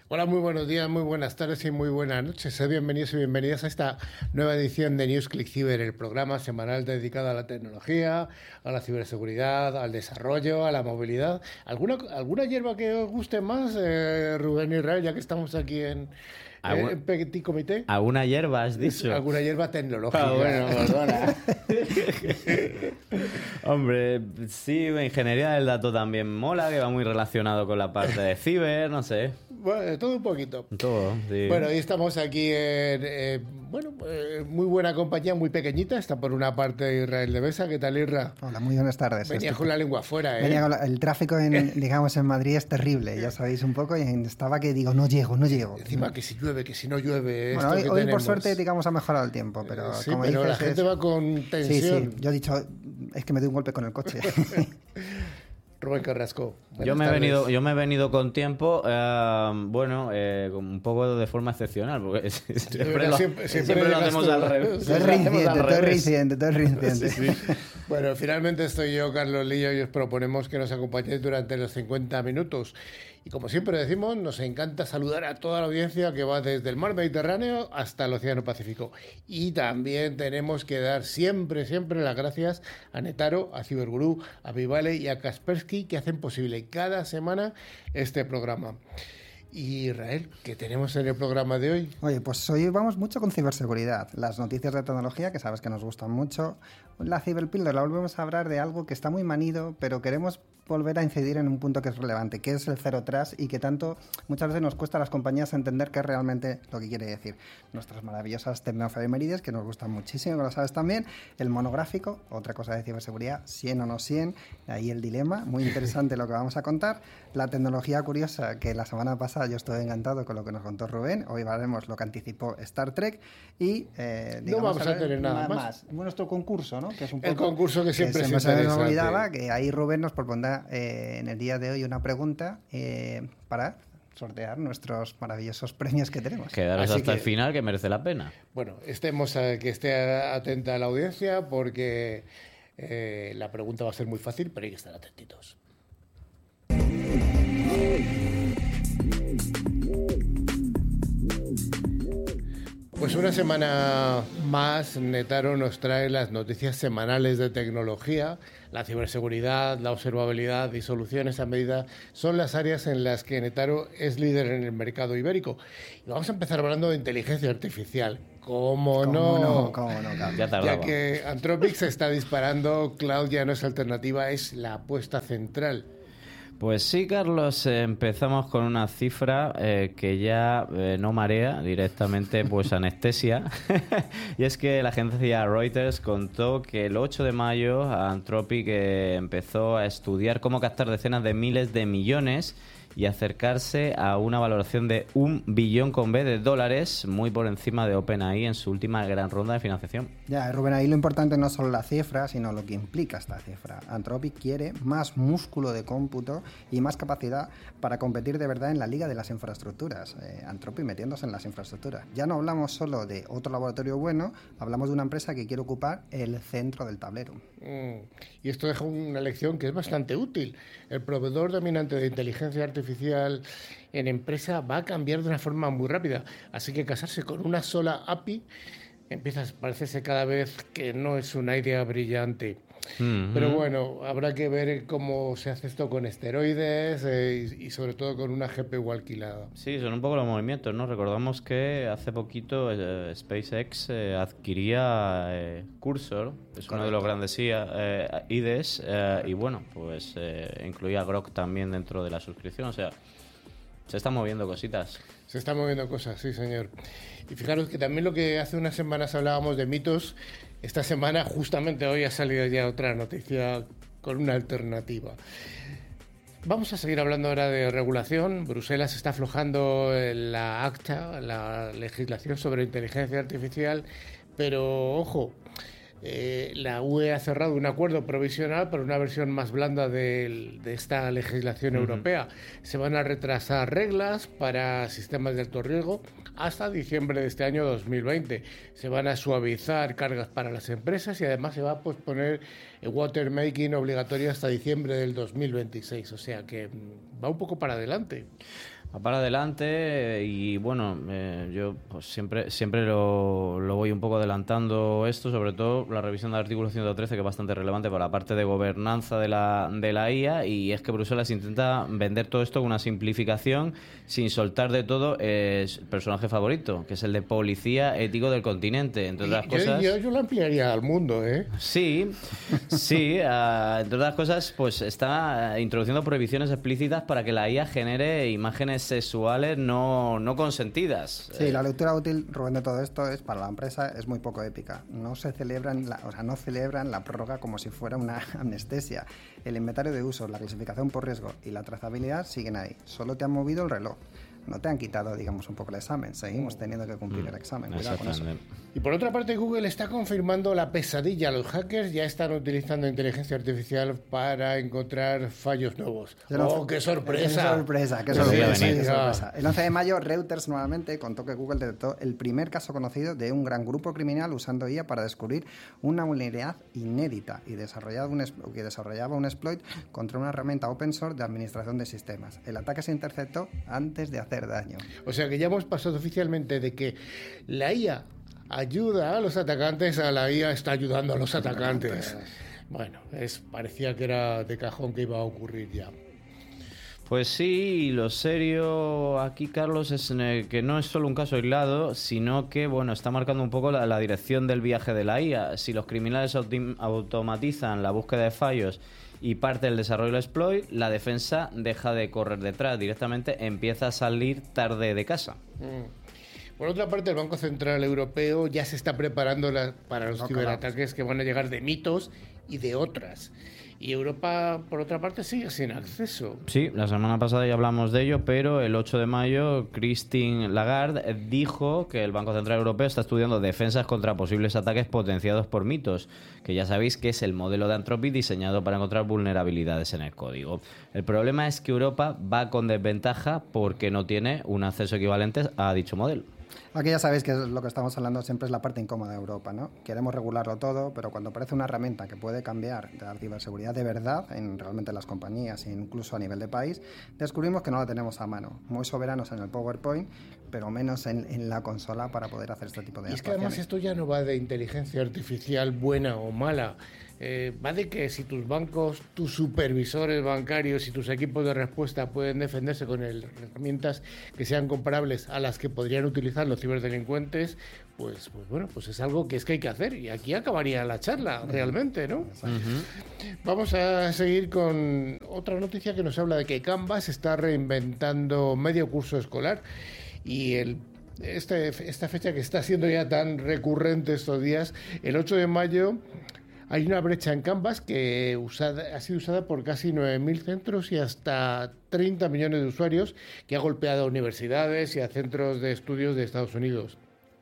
Hola, muy buenos días, muy buenas tardes y muy buenas noches. Sed bienvenidos y bienvenidas a esta nueva edición de NewsClick Cyber, el programa semanal dedicado a la tecnología, a la ciberseguridad, al desarrollo, a la movilidad. ¿Alguna hierba que os guste más, Rubén Israel, ya que estamos aquí en Petit Comité? ¿Alguna hierba has dicho? Alguna hierba tecnológica. Ah, bueno, perdona. Hombre, sí, ingeniería del dato también mola, que va muy relacionado con la parte de ciber, no sé. Bueno, de todo un poquito. Todo, sí. Bueno, hoy estamos aquí en muy buena compañía, muy pequeñita. Está por una parte Israel de Besa. ¿Qué tal, Isra? Hola, muy buenas tardes. Venía con la lengua afuera, ¿eh? Venía con el tráfico digamos, en Madrid es terrible, ya sabéis un poco, y estaba que digo, no llego. Encima que si llueve, que si no llueve. Bueno, hoy por suerte, digamos, ha mejorado el tiempo, pero sí, como pero dices, la gente va con tensión. Sí, yo he dicho, es que me doy un golpe con el coche. Rubén Carrasco. Yo me he venido con tiempo, un poco de forma excepcional, porque siempre lo hacemos al revés. Todo reincidente. Sí. Bueno, finalmente estoy yo, Carlos Lillo, y os proponemos que nos acompañéis durante los 50 minutos. Y como siempre decimos, nos encanta saludar a toda la audiencia que va desde el mar Mediterráneo hasta el Océano Pacífico. Y también tenemos que dar siempre las gracias a Netaro, a Cyberguru, a Vivale y a Kaspersky, que hacen posible cada semana este programa. Y Israel, ¿qué tenemos en el programa de hoy? Oye, pues hoy vamos mucho con ciberseguridad. Las noticias de tecnología, que sabes que nos gustan mucho. La ciberpíldora, volvemos a hablar de algo que está muy manido, pero queremos volver a incidir en un punto que es relevante, que es el Zero Trust, y que tanto muchas veces nos cuesta a las compañías entender qué es realmente lo que quiere decir. Nuestras maravillosas tecnoefemérides, que nos gustan muchísimo, que lo sabes también. El monográfico, otra cosa de ciberseguridad, 100 o no 100, ahí el dilema, muy interesante lo que vamos a contar. La tecnología curiosa, que la semana pasada yo estuve encantado con lo que nos contó Rubén. Hoy veremos lo que anticipó Star Trek y no vamos a tener nada más. Nuestro concurso, ¿no? Que es un poco el concurso que siempre se me olvidaba, que ahí Rubén nos propondrá en el día de hoy una pregunta para sortear nuestros maravillosos premios que tenemos. Quedaros hasta el final, que merece la pena. Bueno, que esté atenta a la audiencia, porque la pregunta va a ser muy fácil, pero hay que estar atentitos. Pues una semana más, Netaro nos trae las noticias semanales de tecnología. La ciberseguridad, la observabilidad y soluciones a medida son las áreas en las que Netaro es líder en el mercado ibérico. Y vamos a empezar hablando de inteligencia artificial. ¿Cómo no, ya que Anthropic se está disparando, cloud ya no es alternativa, es la apuesta central. Pues sí, Carlos, empezamos con una cifra que ya no marea, directamente pues anestesia. Y es que la agencia Reuters contó que el 8 de mayo Anthropic empezó a estudiar cómo captar decenas de miles de millones y acercarse a una valoración de $1 billón de dólares, muy por encima de OpenAI en su última gran ronda de financiación. Ya, Rubén, ahí lo importante no es solo la cifra, sino lo que implica esta cifra. Anthropic quiere más músculo de cómputo y más capacidad para competir de verdad en la liga de las infraestructuras. Anthropic metiéndose en las infraestructuras. Ya no hablamos solo de otro laboratorio bueno, hablamos de una empresa que quiere ocupar el centro del tablero. Y esto deja una lección que es bastante útil. El proveedor dominante de inteligencia artificial en empresa va a cambiar de una forma muy rápida. Así que casarse con una sola API empieza a parecerse cada vez que no es una idea brillante. Pero bueno, habrá que ver cómo se hace esto con esteroides y sobre todo con una GPU alquilada. Sí, son un poco los movimientos, ¿no? Recordamos que hace poquito SpaceX adquiría Cursor, es uno de los grandes IDEs, y bueno, pues incluía Grok también dentro de la suscripción, o sea, se están moviendo cositas. Se están moviendo cosas, sí, señor. Y fijaros que también lo que hace unas semanas hablábamos de mitos, esta semana, justamente hoy, ha salido ya otra noticia con una alternativa. Vamos a seguir hablando ahora de regulación. Bruselas está aflojando la ACTA, la legislación sobre inteligencia artificial, pero ojo, la UE ha cerrado un acuerdo provisional para una versión más blanda de esta legislación europea. Se van a retrasar reglas para sistemas de alto riesgo hasta diciembre de este año 2020. Se van a suavizar cargas para las empresas y además se va a posponer el watermarking obligatorio hasta diciembre del 2026. O sea que va un poco para adelante. Va para adelante y bueno, yo pues siempre lo voy un poco adelantando esto, sobre todo la revisión del artículo 113, que es bastante relevante para la parte de gobernanza de la IA, y es que Bruselas intenta vender todo esto con una simplificación sin soltar de todo el personaje favorito, que es el de policía ético del continente, entre otras cosas. Yo lo ampliaría al mundo, ¿eh? Sí, entre otras cosas, pues está introduciendo prohibiciones explícitas para que la IA genere imágenes sexuales no consentidas. Sí, la lectura útil, Rubén, de todo esto es para la empresa es muy poco épica. No celebran la prórroga como si fuera una amnesia. El inventario de usos, la clasificación por riesgo y la trazabilidad siguen ahí. Solo te han movido el reloj. No te han quitado, digamos, un poco el examen. Seguimos teniendo que cumplir el examen. Cuidado con eso. Y por otra parte, Google está confirmando la pesadilla. Los hackers ya están utilizando inteligencia artificial para encontrar fallos nuevos. ¡Oh, qué sorpresa! ¡Qué sorpresa! El 11 de mayo, Reuters nuevamente contó que Google detectó el primer caso conocido de un gran grupo criminal usando IA para descubrir una vulnerabilidad inédita y desarrollaba un exploit contra una herramienta open source de administración de sistemas. El ataque se interceptó antes de hacer daño. O sea que ya hemos pasado oficialmente de que la IA ayuda a los atacantes a la IA está ayudando a los atacantes. Bueno, parecía que era de cajón que iba a ocurrir ya. Pues sí, y lo serio aquí, Carlos, es que no es solo un caso aislado, sino que bueno, está marcando un poco la dirección del viaje de la IA. Si los criminales automatizan la búsqueda de fallos y parte del desarrollo del exploit, la defensa deja de correr detrás, directamente empieza a salir tarde de casa. Por otra parte, el Banco Central Europeo ya se está preparando para los ciberataques que van a llegar de mitos y de otras. Y Europa, por otra parte, sigue sin acceso. Sí, la semana pasada ya hablamos de ello, pero el 8 de mayo Christine Lagarde dijo que el Banco Central Europeo está estudiando defensas contra posibles ataques potenciados por mitos, que ya sabéis que es el modelo de Anthropic diseñado para encontrar vulnerabilidades en el código. El problema es que Europa va con desventaja porque no tiene un acceso equivalente a dicho modelo. Aquí ya sabéis que lo que estamos hablando siempre es la parte incómoda de Europa, ¿no? Queremos regularlo todo, pero cuando aparece una herramienta que puede cambiar la ciberseguridad de verdad, realmente las compañías e incluso a nivel de país, descubrimos que no la tenemos a mano. Muy soberanos en el PowerPoint, pero menos en la consola para poder hacer este tipo de Y es que además esto ya no va de inteligencia artificial buena o mala. Va de que si tus bancos, tus supervisores bancarios y tus equipos de respuesta pueden defenderse con herramientas que sean comparables a las que podrían utilizar los ciberdelincuentes, pues es algo que hay que hacer. Y aquí acabaría la charla, realmente, ¿no? Vamos a seguir con otra noticia que nos habla de que Canvas está reinventando medio curso escolar y esta fecha que está siendo ya tan recurrente estos días, el 8 de mayo... Hay una brecha en Canvas que ha sido usada por casi 9.000 centros y hasta 30 millones de usuarios, que ha golpeado a universidades y a centros de estudios de Estados Unidos.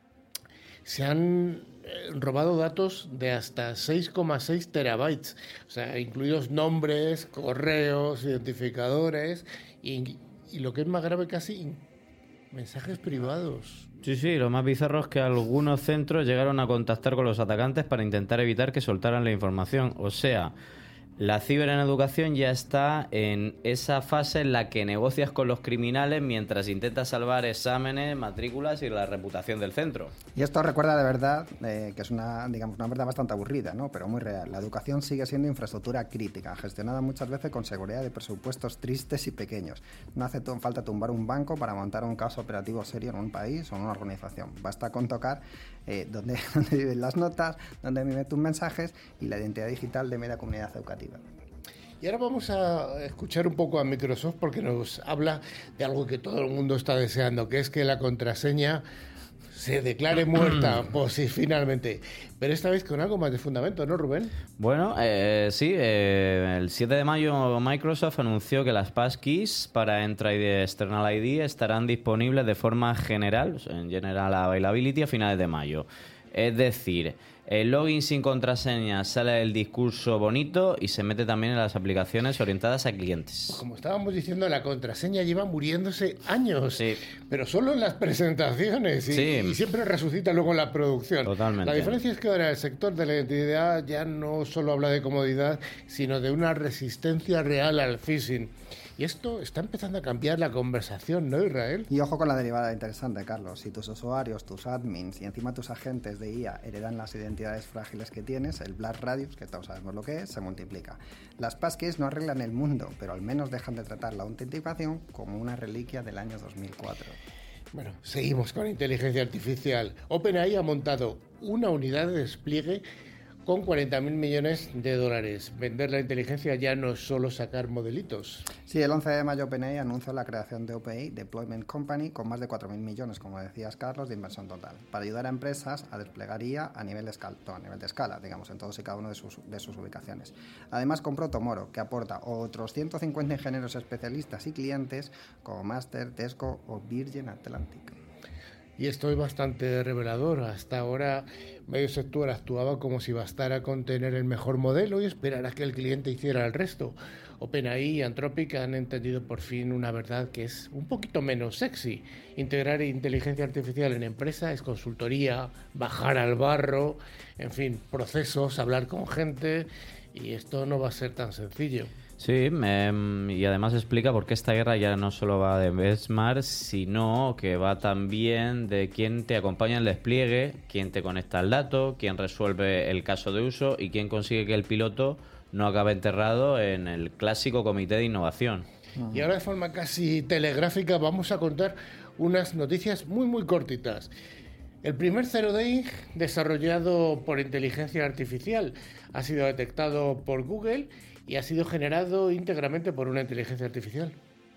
Se han robado datos de hasta 6,6 terabytes, o sea, incluidos nombres, correos, identificadores y lo que es más grave casi, mensajes privados. Sí, lo más bizarro es que algunos centros llegaron a contactar con los atacantes para intentar evitar que soltaran la información. O sea, la ciber en educación ya está en esa fase en la que negocias con los criminales mientras intentas salvar exámenes, matrículas y la reputación del centro. Y esto recuerda de verdad que es una verdad bastante aburrida, ¿no? Pero muy real. La educación sigue siendo infraestructura crítica, gestionada muchas veces con seguridad de presupuestos tristes y pequeños. No hace falta tumbar un banco para montar un caso operativo serio en un país o en una organización. Basta con tocar dónde viven las notas, dónde viven tus mensajes y la identidad digital de media comunidad educativa. Y ahora vamos a escuchar un poco a Microsoft porque nos habla de algo que todo el mundo está deseando, que es que la contraseña se declare muerta, pues sí, finalmente. Pero esta vez con algo más de fundamento, ¿no, Rubén? Bueno, sí, el 7 de mayo Microsoft anunció que las passkeys para Entra ID External ID estarán disponibles de forma general, en General Availability, a finales de mayo. Es decir, el login sin contraseña sale del discurso bonito y se mete también en las aplicaciones orientadas a clientes. Pues como estábamos diciendo, la contraseña lleva muriéndose años, sí, pero solo en las presentaciones y siempre resucita luego en la producción. Totalmente. La diferencia es que ahora el sector de la identidad ya no solo habla de comodidad, sino de una resistencia real al phishing. Y esto está empezando a cambiar la conversación, ¿no, Israel? Y ojo con la derivada interesante, Carlos. Si tus usuarios, tus admins y encima tus agentes de IA heredan las identidades frágiles que tienes, el Blast Radius, que todos sabemos lo que es, se multiplica. Las passkeys no arreglan el mundo, pero al menos dejan de tratar la autenticación como una reliquia del año 2004. Bueno, seguimos con inteligencia artificial. OpenAI ha montado una unidad de despliegue con 40.000 millones de dólares. Vender la inteligencia ya no es solo sacar modelitos. Sí, el 11 de mayo OpenAI anunció la creación de OpenAI Deployment Company con más de 4.000 millones, como decías, Carlos, de inversión total, para ayudar a empresas a desplegar IA a nivel de escala, digamos, en todos y cada uno de sus ubicaciones. Además, compró Tomorrow, que aporta otros 150 ingenieros especialistas y clientes como Master, Tesco o Virgin Atlantic. Y esto es bastante revelador. Hasta ahora, medio sector actuaba como si bastara con tener el mejor modelo y esperar a que el cliente hiciera el resto. OpenAI y Anthropic han entendido por fin una verdad que es un poquito menos sexy. Integrar inteligencia artificial en empresa es consultoría, bajar al barro, en fin, procesos, hablar con gente, y esto no va a ser tan sencillo. Sí, y además explica por qué esta guerra ya no solo va de benchmark, sino que va también de quién te acompaña en el despliegue, quién te conecta al dato, quién resuelve el caso de uso y quién consigue que el piloto no acabe enterrado en el clásico comité de innovación. Y ahora de forma casi telegráfica vamos a contar unas noticias muy cortitas. El primer Zero Day desarrollado por inteligencia artificial ha sido detectado por Google y ha sido generado íntegramente por una inteligencia artificial.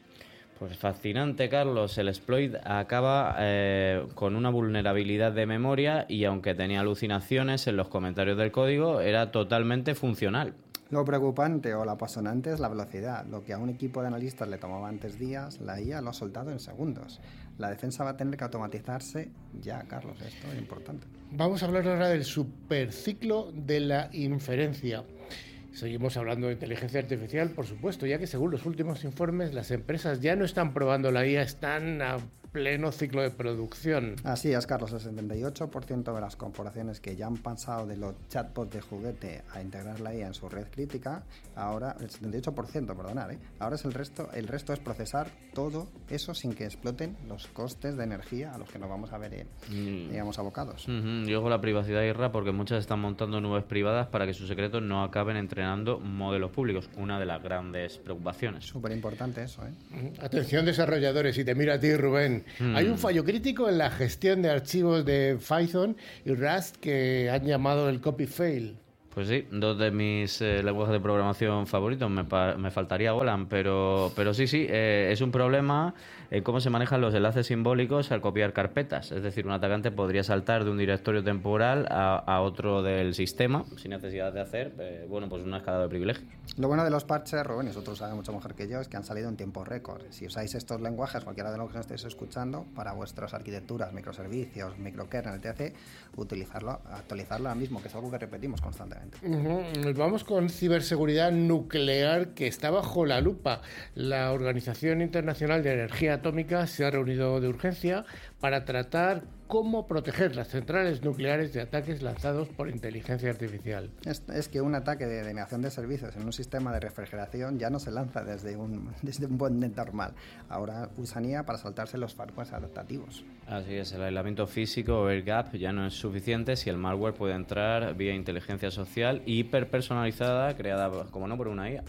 Pues fascinante, Carlos. El exploit acaba con una vulnerabilidad de memoria y aunque tenía alucinaciones en los comentarios del código, era totalmente funcional. Lo preocupante o lo apasionante es la velocidad. Lo que a un equipo de analistas le tomaba antes días, la IA lo ha soltado en segundos. La defensa va a tener que automatizarse ya, Carlos. Esto es importante. Vamos a hablar ahora del superciclo de la inferencia. Seguimos hablando de inteligencia artificial, por supuesto, ya que según los últimos informes, las empresas ya no están probando la IA, están a pleno ciclo de producción. Así es, Carlos, el 78% de las corporaciones que ya han pasado de los chatbots de juguete a integrar la IA en su red crítica, ahora, el 78%, perdonad, ahora es el resto es procesar todo eso sin que exploten los costes de energía a los que nos vamos a ver, digamos, abocados. Y ojo la privacidad, Irra, porque muchas están montando nubes privadas para que sus secretos no acaben entrenando modelos públicos, una de las grandes preocupaciones. Súper importante eso, Atención desarrolladores, y te miro a ti, Rubén. Hay un fallo crítico en la gestión de archivos de Python y Rust que han llamado el copy fail. Pues sí, dos de mis lenguajes de programación favoritos. Me faltaría Golang, pero sí, es un problema cómo se manejan los enlaces simbólicos al copiar carpetas. Es decir, un atacante podría saltar de un directorio temporal a otro del sistema sin necesidad de hacer, pues una escalada de privilegios. Lo bueno de los parches, Rubén, y vosotros sabéis mucho mejor que yo, es que han salido en tiempo récord. Si usáis estos lenguajes, cualquiera de los que nos estéis escuchando, para vuestras arquitecturas, microservicios, microkernel, etc., actualizarlo ahora mismo, que es algo que repetimos constantemente. Vamos con ciberseguridad nuclear, que está bajo la lupa. La Organización Internacional de Energía Atómica se ha reunido de urgencia para tratar cómo proteger las centrales nucleares de ataques lanzados por inteligencia artificial. Es que un ataque de denegación de servicios en un sistema de refrigeración ya no se lanza desde un botnet normal. Ahora usan IA para saltarse los firewalls adaptativos. Así es, el aislamiento físico o air gap ya no es suficiente si el malware puede entrar vía inteligencia social hiperpersonalizada creada, como no, por una IA.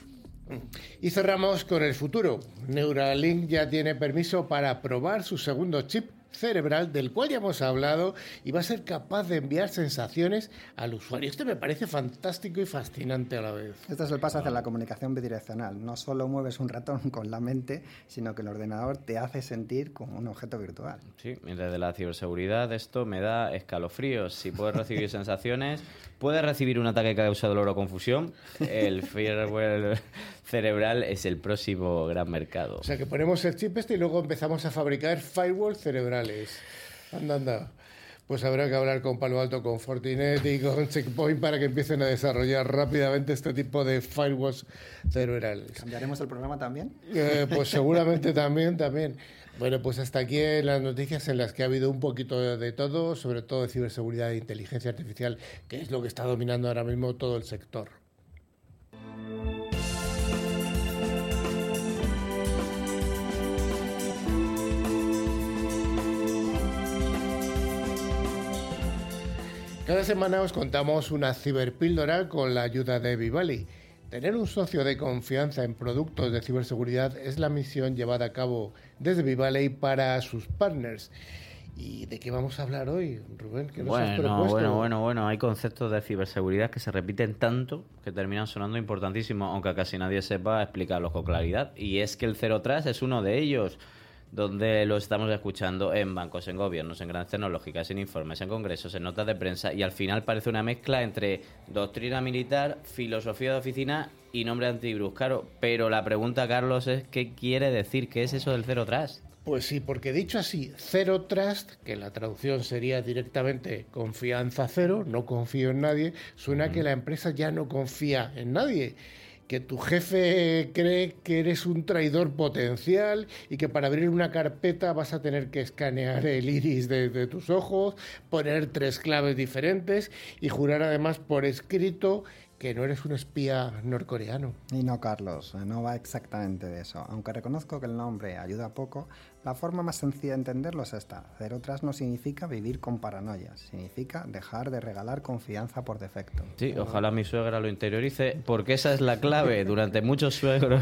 Y cerramos con el futuro. Neuralink ya tiene permiso para probar su segundo chip cerebral, del cual ya hemos hablado, y va a ser capaz de enviar sensaciones al usuario. Esto me parece fantástico y fascinante a la vez. Este es el paso hacia la comunicación bidireccional. No solo mueves un ratón con la mente, sino que el ordenador te hace sentir como un objeto virtual. Sí, y desde la ciberseguridad esto me da escalofríos. Si puedes recibir sensaciones, puedes recibir un ataque que causa dolor o confusión. El firewall cerebral es el próximo gran mercado. O sea, que ponemos el chip y luego empezamos a fabricar firewall cerebrales. Anda. Pues habrá que hablar con Palo Alto, con Fortinet y con Checkpoint para que empiecen a desarrollar rápidamente este tipo de firewalls cerebrales. ¿Cambiaremos el programa también? Pues seguramente también. Bueno, pues hasta aquí las noticias en las que ha habido un poquito de todo, sobre todo de ciberseguridad e inteligencia artificial, que es lo que está dominando ahora mismo todo el sector. Cada semana os contamos una ciberpíldora con la ayuda de Vivali. Tener un socio de confianza en productos de ciberseguridad es la misión llevada a cabo desde Vivali para sus partners. ¿Y de qué vamos a hablar hoy, Rubén? ¿Qué nos has propuesto? Bueno. Hay conceptos de ciberseguridad que se repiten tanto que terminan sonando importantísimos, aunque casi nadie sepa explicarlos con claridad. Y es que el Zero Trust es uno de ellos, donde lo estamos escuchando en bancos, en gobiernos, en grandes tecnológicas, en informes, en congresos, en notas de prensa, y al final parece una mezcla entre doctrina militar, filosofía de oficina y nombre antivirus. Claro, pero la pregunta, Carlos, es ¿qué quiere decir? ¿Qué es eso del Zero Trust? Pues sí, porque dicho así, Zero Trust, que la traducción sería directamente confianza cero, no confío en nadie, suena que la empresa ya no confía en nadie, que tu jefe cree que eres un traidor potencial y que para abrir una carpeta vas a tener que escanear el iris de tus ojos, poner 3 claves diferentes y jurar además por escrito que no eres un espía norcoreano. Y no, Carlos, no va exactamente de eso. Aunque reconozco que el nombre ayuda poco, la forma más sencilla de entenderlo es esta. Zero Trust no significa vivir con paranoias, significa dejar de regalar confianza por defecto. Sí, ojalá mi suegra lo interiorice, porque esa es la clave. Durante muchos suegros...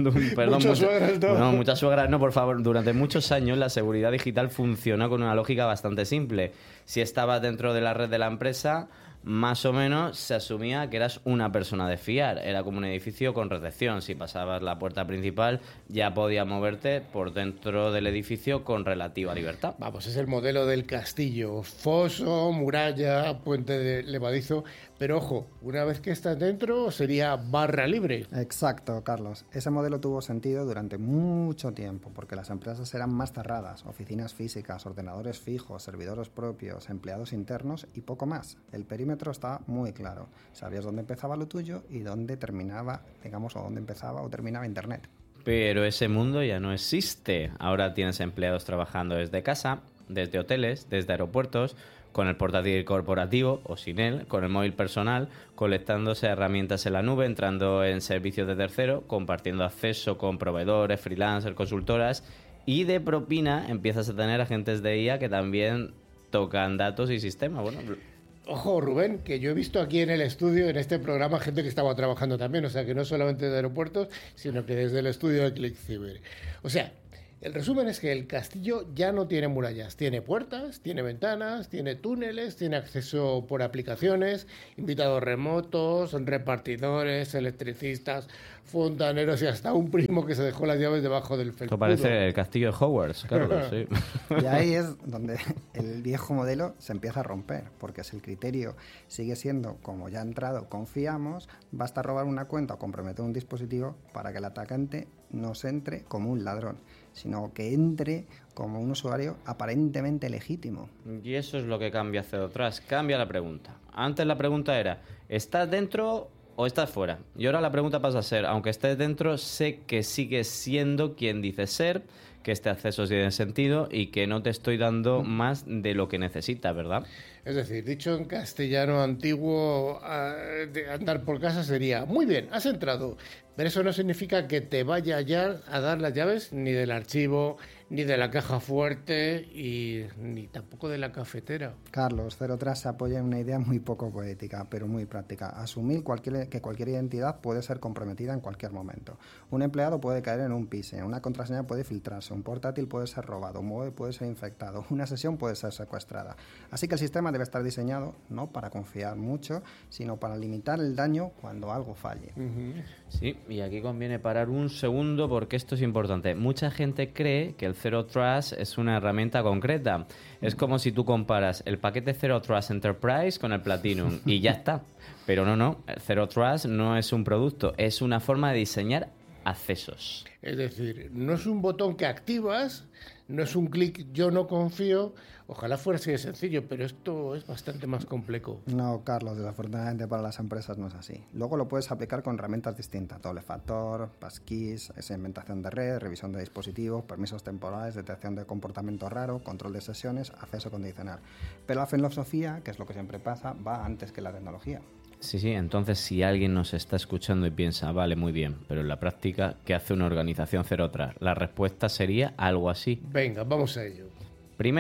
muchas suegras no, por favor. Durante muchos años la seguridad digital funciona con una lógica bastante simple. Si estabas dentro de la red de la empresa, más o menos se asumía que eras una persona de fiar. Era como un edificio con recepción. Si pasabas la puerta principal, ya podías moverte por dentro del edificio con relativa libertad. Vamos, es el modelo del castillo. Foso, muralla, puente levadizo. Pero ojo, una vez que estás dentro sería barra libre. Exacto, Carlos. Ese modelo tuvo sentido durante mucho tiempo, porque las empresas eran más cerradas, oficinas físicas, ordenadores fijos, servidores propios, empleados internos y poco más. El perímetro estaba muy claro. Sabías dónde empezaba lo tuyo y dónde terminaba, digamos, o dónde empezaba o terminaba Internet. Pero ese mundo ya no existe. Ahora tienes empleados trabajando desde casa, desde hoteles, desde aeropuertos, con el portátil corporativo o sin él, con el móvil personal, conectándose a herramientas en la nube, entrando en servicios de tercero, compartiendo acceso con proveedores, freelancers, consultoras, y de propina empiezas a tener agentes de IA que también tocan datos y sistemas. Bueno, ojo, Rubén, que yo he visto aquí en el estudio, en este programa, gente que estaba trabajando también, o sea, que no solamente de aeropuertos, sino que desde el estudio de ClickCiber. O sea, el resumen es que el castillo ya no tiene murallas, tiene puertas, tiene ventanas, tiene túneles, tiene acceso por aplicaciones, invitados remotos, repartidores, electricistas, fontaneros y hasta un primo que se dejó las llaves debajo del felpudo. Esto parece el castillo de Hogwarts, Carlos, sí. Y ahí es donde el viejo modelo se empieza a romper, porque si el criterio sigue siendo, como ya ha entrado, confiamos, basta robar una cuenta o comprometer un dispositivo para que el atacante no se entre como un ladrón, sino que entre como un usuario aparentemente legítimo. Y eso es lo que cambia Zero Trust. Cambia la pregunta. Antes la pregunta era, ¿estás dentro o estás fuera? Y ahora la pregunta pasa a ser, aunque estés dentro, sé que sigues siendo quien dices ser, que este acceso tiene sentido y que no te estoy dando más de lo que necesitas, ¿verdad? Es decir, dicho en castellano antiguo, de andar por casa sería, muy bien, has entrado, pero eso no significa que te vaya ya a dar las llaves ni del archivo, ni de la caja fuerte y ni tampoco de la cafetera. Carlos, Zero Trust se apoya en una idea muy poco poética, pero muy práctica. Asumir que cualquier identidad puede ser comprometida en cualquier momento. Un empleado puede caer en un phishing, una contraseña puede filtrarse, un portátil puede ser robado, un móvil puede ser infectado, una sesión puede ser secuestrada. Así que el sistema debe estar diseñado no para confiar mucho, sino para limitar el daño cuando algo falle. Sí, y aquí conviene parar un segundo porque esto es importante. Mucha gente cree que el Zero Trust es una herramienta concreta. Es como si tú comparas el paquete Zero Trust Enterprise con el Platinum y ya está. Pero no, el Zero Trust no es un producto, es una forma de diseñar accesos. Es decir, no es un botón que activas, no es un clic yo no confío. Ojalá fuera así de sencillo, pero esto es bastante más complejo. No, Carlos, desafortunadamente para las empresas no es así. Luego lo puedes aplicar con herramientas distintas: doble factor, passkeys, segmentación de red, revisión de dispositivos, permisos temporales, detección de comportamiento raro, control de sesiones, acceso condicional. Pero la filosofía, que es lo que siempre pasa, va antes que la tecnología. Sí, entonces si alguien nos está escuchando y piensa, vale, muy bien, pero en la práctica, ¿qué hace una organización Zero Trust? La respuesta sería algo así. Venga, vamos a ello. Primero,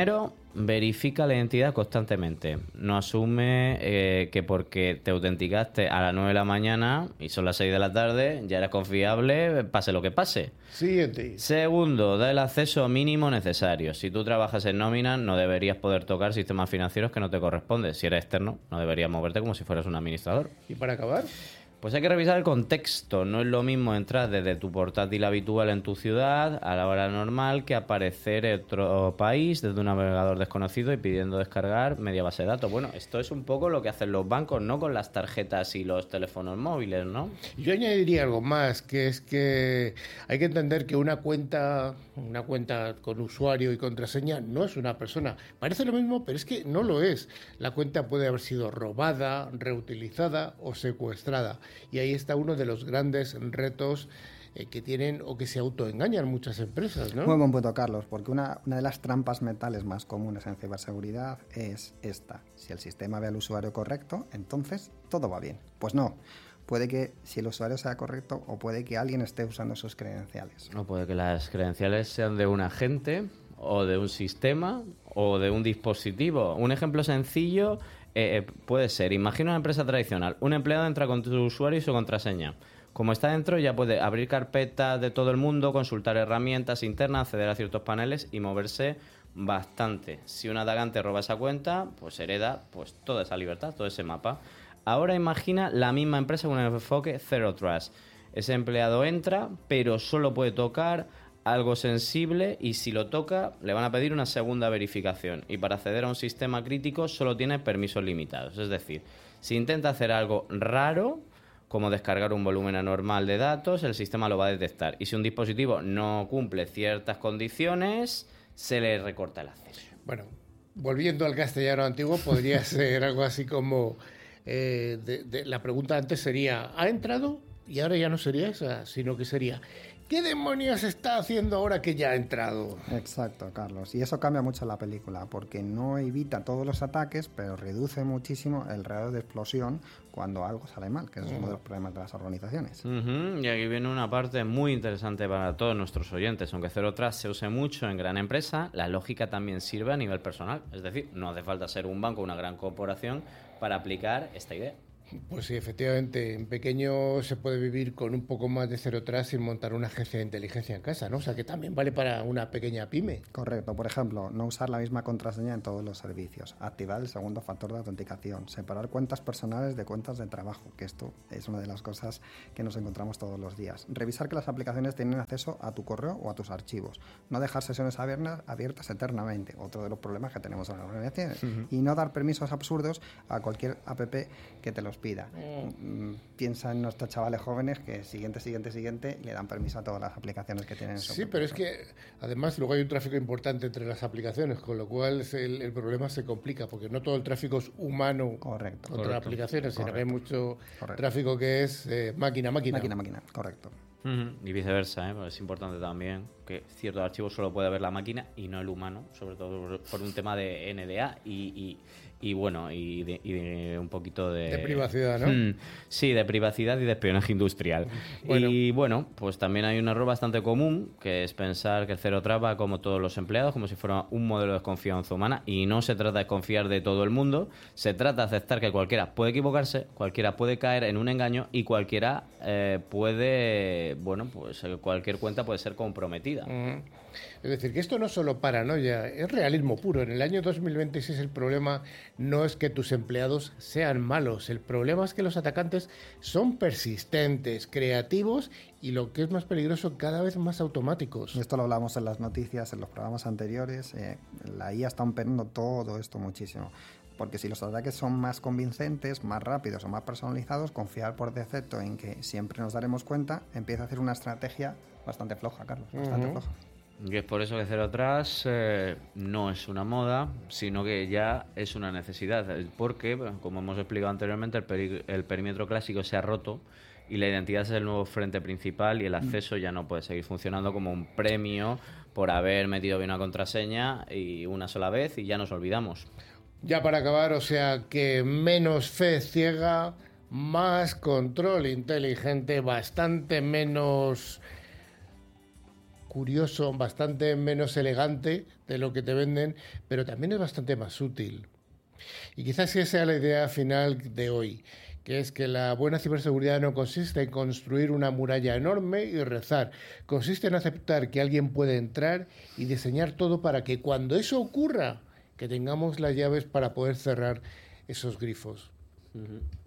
verifica la identidad constantemente. No asume que porque te autenticaste a las 9 de la mañana y son las 6 de la tarde, ya eres confiable, pase lo que pase. Siguiente. Segundo, da el acceso mínimo necesario. Si tú trabajas en nómina, no deberías poder tocar sistemas financieros que no te corresponden. Si eres externo, no deberías moverte como si fueras un administrador. ¿Y para acabar? Pues hay que revisar el contexto. No es lo mismo entrar desde tu portátil habitual en tu ciudad a la hora normal que aparecer en otro país desde un navegador desconocido y pidiendo descargar media base de datos. Bueno, esto es un poco lo que hacen los bancos, ¿no? Con las tarjetas y los teléfonos móviles, ¿no? Yo añadiría algo más, que es que hay que entender que una cuenta con usuario y contraseña no es una persona. Parece lo mismo, pero es que no lo es. La cuenta puede haber sido robada, reutilizada o secuestrada. Y ahí está uno de los grandes retos que tienen o que se autoengañan muchas empresas, ¿no? Muy buen punto, Carlos, porque una de las trampas mentales más comunes en ciberseguridad es esta. Si el sistema ve al usuario correcto, entonces todo va bien. Pues no. Puede que si el usuario sea correcto o puede que alguien esté usando sus credenciales. O puede que las credenciales sean de un agente o de un sistema o de un dispositivo. Un ejemplo sencillo puede ser, imagina una empresa tradicional, un empleado entra con su usuario y su contraseña. Como está dentro, ya puede abrir carpetas de todo el mundo, consultar herramientas internas, acceder a ciertos paneles y moverse bastante. Si un atacante roba esa cuenta, pues hereda pues toda esa libertad, todo ese mapa. Ahora imagina la misma empresa con un enfoque Zero Trust. Ese empleado entra, pero solo puede tocar algo sensible y si lo toca le van a pedir una segunda verificación y para acceder a un sistema crítico solo tiene permisos limitados. Es decir, si intenta hacer algo raro, como descargar un volumen anormal de datos, el sistema lo va a detectar. Y si un dispositivo no cumple ciertas condiciones, se le recorta el acceso. Bueno, volviendo al castellano antiguo, podría ser algo así como... la pregunta antes sería, ¿ha entrado? Y ahora ya no sería esa, sino que sería... ¿Qué demonios está haciendo ahora que ya ha entrado? Exacto, Carlos. Y eso cambia mucho la película, porque no evita todos los ataques, pero reduce muchísimo el radio de explosión cuando algo sale mal, que es uno de los problemas de las organizaciones. Y aquí viene una parte muy interesante para todos nuestros oyentes. Aunque Zero Trust se use mucho en gran empresa, la lógica también sirve a nivel personal. Es decir, no hace falta ser un banco o una gran corporación para aplicar esta idea. Pues sí, efectivamente, en pequeño se puede vivir con un poco más de Zero Trust sin montar una agencia de inteligencia en casa, ¿no? O sea, que también vale para una pequeña pyme. Correcto. Por ejemplo, no usar la misma contraseña en todos los servicios, activar el segundo factor de autenticación, separar cuentas personales de cuentas de trabajo, que esto es una de las cosas que nos encontramos todos los días. Revisar que las aplicaciones tienen acceso a tu correo o a tus archivos. No dejar sesiones abiertas eternamente, otro de los problemas que tenemos en las organizaciones. Y no dar permisos absurdos a cualquier app que te los pida. Piensa en nuestros chavales jóvenes que siguiente le dan permiso a todas las aplicaciones que tienen en su Sí, pero es que además luego hay un tráfico importante entre las aplicaciones, con lo cual el problema se complica, porque no todo el tráfico es humano contra aplicaciones, sino que hay mucho tráfico que es máquina-máquina. Máquina-máquina, correcto. Y viceversa, Pues es importante también que ciertos archivos solo puede ver la máquina y no el humano, sobre todo por un tema de NDA y bueno, y de un poquito de privacidad, ¿no? Sí, de privacidad y de espionaje industrial. Bueno. Y bueno, pues también hay un error bastante común, que es pensar que el Zero Trust va como todos los empleados, como si fuera un modelo de desconfianza humana, y no se trata de confiar de todo el mundo, se trata de aceptar que cualquiera puede equivocarse, cualquiera puede caer en un engaño y cualquiera puede, pues cualquier cuenta puede ser comprometida. Es decir, que esto no es solo paranoia, es realismo puro. En el año 2026 el problema no es que tus empleados sean malos, el problema es que los atacantes son persistentes, creativos y lo que es más peligroso, cada vez más automáticos. Esto lo hablamos en las noticias, en los programas anteriores. La IA está empeorando todo esto muchísimo. Porque si los ataques son más convincentes, más rápidos o más personalizados, confiar por defecto en que siempre nos daremos cuenta empieza a hacer una estrategia bastante floja, Carlos, bastante floja. Y es por eso que Zero Trust no es una moda, sino que ya es una necesidad. Porque, como hemos explicado anteriormente, el perímetro clásico se ha roto y la identidad es el nuevo frente principal y el acceso ya no puede seguir funcionando como un premio por haber metido bien una contraseña y una sola vez y ya nos olvidamos. Ya para acabar, o sea que menos fe ciega, más control inteligente, bastante menos curioso, bastante menos elegante de lo que te venden, pero también es bastante más útil. Y quizás esa sea la idea final de hoy, que es que la buena ciberseguridad no consiste en construir una muralla enorme y rezar, consiste en aceptar que alguien puede entrar y diseñar todo para que cuando eso ocurra, que tengamos las llaves para poder cerrar esos grifos. Uh-huh.